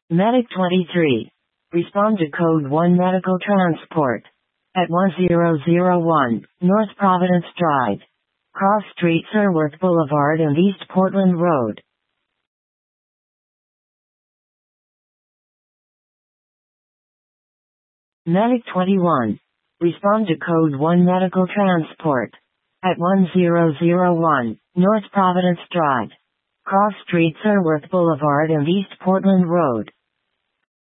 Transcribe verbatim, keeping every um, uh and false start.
Medic twenty-three. Respond to Code one Medical Transport. At one zero zero one, North Providence Drive. Cross Street Sirworth Boulevard and East Portland Road. Medic twenty-one. Respond to Code one Medical Transport. At one zero zero one, North Providence Drive. Cross Street Sirworth Boulevard and East Portland Road.